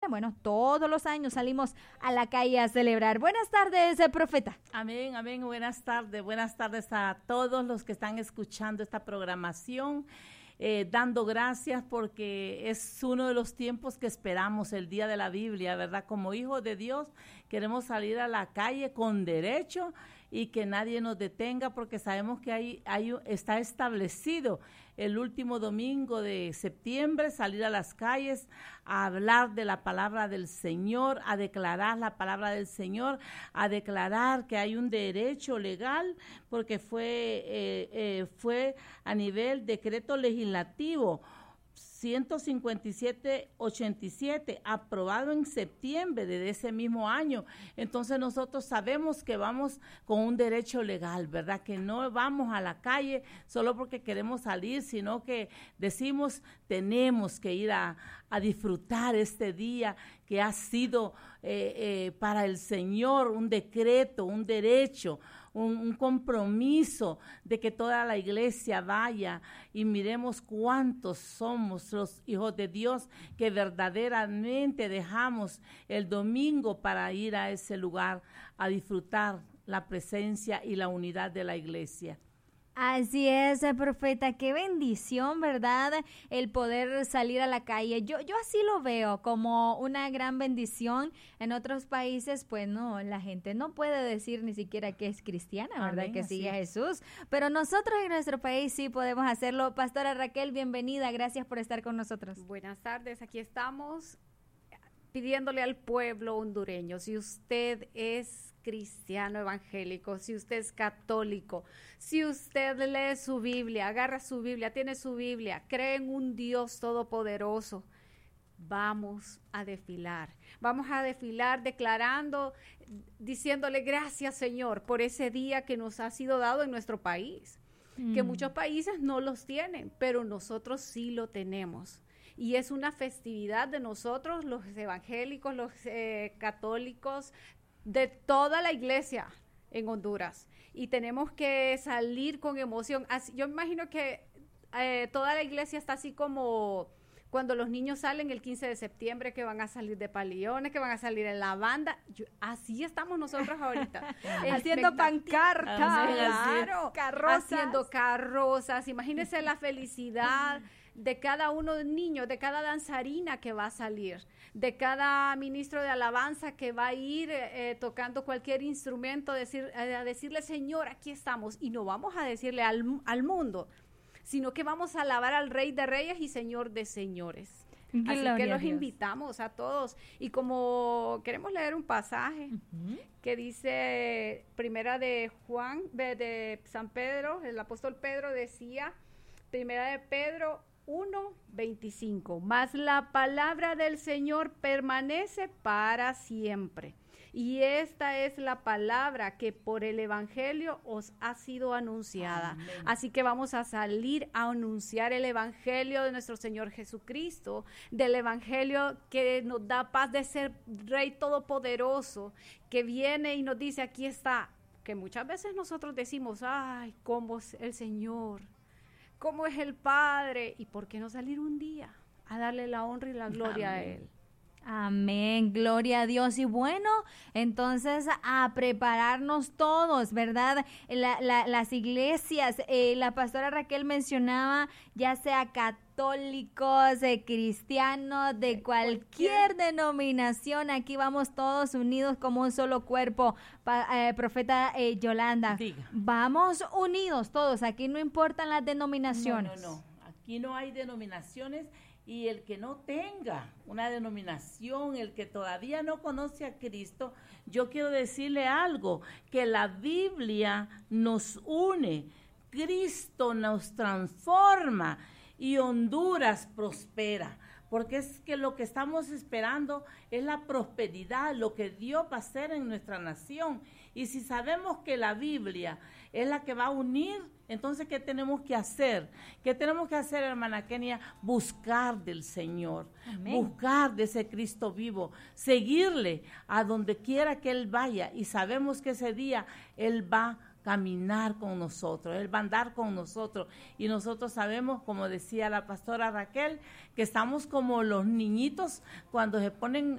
bueno, todos los años salimos a la calle a celebrar. Buenas tardes, profeta. Amén, amén, buenas tardes a todos los que están escuchando esta programación. Dando gracias porque es uno de los tiempos que esperamos, el día de la Biblia, ¿verdad? Como hijos de Dios queremos salir a la calle con derecho y que nadie nos detenga porque sabemos que está establecido el último domingo de septiembre, salir a las calles a hablar de la palabra del Señor, a declarar la palabra del Señor, a declarar que hay un derecho legal porque fue a nivel decreto legislativo 157-87, aprobado en septiembre de ese mismo año. Entonces nosotros sabemos que vamos con un derecho legal, ¿verdad? Que no vamos a la calle solo porque queremos salir, sino que decimos tenemos que ir a disfrutar este día que ha sido para el Señor un decreto, un derecho, un compromiso de que toda la iglesia vaya y miremos cuántos somos los hijos de Dios que verdaderamente dejamos el domingo para ir a ese lugar a disfrutar la presencia y la unidad de la iglesia. Así es, profeta, qué bendición, ¿verdad? El poder salir a la calle. Yo así lo veo como una gran bendición. En otros países, pues no, la gente no puede decir ni siquiera que es cristiana, ¿verdad? Amén, que sigue a es. Jesús. Pero nosotros en nuestro país sí podemos hacerlo. Pastora Raquel, bienvenida. Gracias por estar con nosotros. Buenas tardes, aquí estamos pidiéndole al pueblo hondureño, si usted es cristiano evangélico, si usted es católico, si usted lee su Biblia, agarra su Biblia, tiene su Biblia, cree en un Dios todopoderoso, vamos a desfilar declarando, diciéndole gracias Señor por ese día que nos ha sido dado en nuestro país, que muchos países no los tienen, pero nosotros sí lo tenemos. Y es una festividad de nosotros, los evangélicos, los católicos, de toda la iglesia en Honduras. Y tenemos que salir con emoción. Así, yo imagino que toda la iglesia está así como cuando los niños salen el 15 de septiembre, que van a salir de palillones, que van a salir en la banda. Así estamos nosotros ahorita. Haciendo pancartas, claro, carrozas. Haciendo carrozas. Imagínense la felicidad de cada uno de niños, de cada danzarina que va a salir, de cada ministro de alabanza que va a ir tocando cualquier instrumento, a decirle, Señor, aquí estamos. Y no vamos a decirle al mundo, sino que vamos a alabar al Rey de Reyes y Señor de Señores. Gloria Así que los a Dios. invitamos a todos. Y como queremos leer un pasaje que dice, primera de Juan, de San Pedro, el apóstol Pedro decía, primera de Pedro 1:25, mas la palabra del Señor permanece para siempre. Y esta es la palabra que por el Evangelio os ha sido anunciada. Amén. Así que vamos a salir a anunciar el Evangelio de nuestro Señor Jesucristo, del Evangelio que nos da paz de ser Rey Todopoderoso, que viene y nos dice, aquí está, que muchas veces nosotros decimos, ay, cómo es el Señor, cómo es el Padre, y por qué no salir un día a darle la honra y la gloria a Él. Amén, gloria a Dios. Y bueno, entonces a prepararnos todos, ¿verdad? Las iglesias, la pastora Raquel mencionaba, ya sea católicos, cristianos, de cualquier denominación, aquí vamos todos unidos como un solo cuerpo. Profeta Yolanda, Diga. Vamos unidos todos, aquí no importan las denominaciones. No, aquí no hay denominaciones. Y el que no tenga una denominación, el que todavía no conoce a Cristo, yo quiero decirle algo, que la Biblia nos une, Cristo nos transforma y Honduras prospera. Porque es que lo que estamos esperando es la prosperidad, lo que Dios va a hacer en nuestra nación. Y si sabemos que la Biblia es la que va a unir, entonces, ¿qué tenemos que hacer? ¿Qué tenemos que hacer, hermana Kenia? Buscar del Señor, Amén. Buscar de ese Cristo vivo, seguirle a donde quiera que Él vaya. Y sabemos que ese día Él va a caminar con nosotros, Él va a andar con nosotros. Y nosotros sabemos, como decía la pastora Raquel, que estamos como los niñitos cuando se ponen